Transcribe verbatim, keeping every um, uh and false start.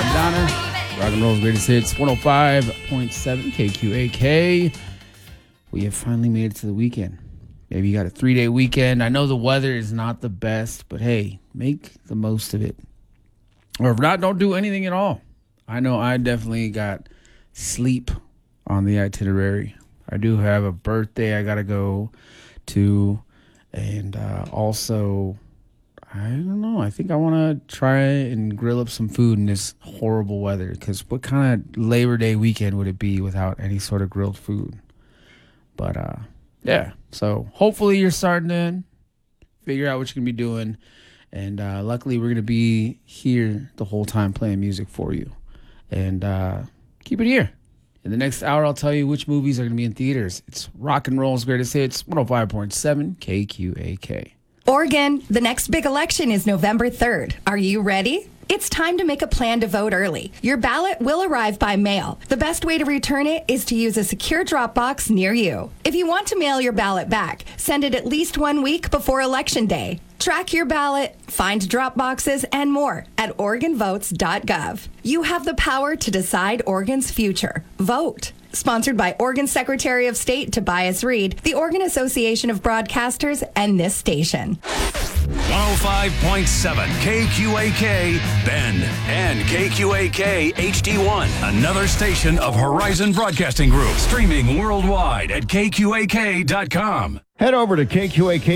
Madonna. Rock and roll's greatest hits, one oh five point seven K Q A K. We have finally made it to the weekend. Maybe you got a three-day weekend. I know the weather is not the best, but hey, make the most of it. Or if not, don't do anything at all. I know I definitely got sleep on the itinerary. I do have a birthday I got to go to, and uh, also, I don't know, I think I want to try and grill up some food in this horrible weather, because what kind of Labor Day weekend would it be without any sort of grilled food? But, uh, yeah, so hopefully you're starting to figure out what you're going to be doing, and uh, luckily we're going to be here the whole time playing music for you, and uh, keep it here. In the next hour, I'll tell you which movies are going to be in theaters. It's Rock and Roll's greatest hits, one oh five point seven K Q A K. Oregon, the next big election is November third. Are you ready? It's time to make a plan to vote early. Your ballot will arrive by mail. The best way to return it is to use a secure drop box near you. If you want to mail your ballot back, send it at least one week before Election Day. Track your ballot, find drop boxes, and more at Oregon Votes dot gov. You have the power to decide Oregon's future. Vote. Sponsored by Oregon Secretary of State Tobias Reed, the Oregon Association of Broadcasters, and this station. one oh five point seven K Q A K Bend and K Q A K H D one, another station of Horizon Broadcasting Group, streaming worldwide at K Q A K dot com. Head over to K Q A K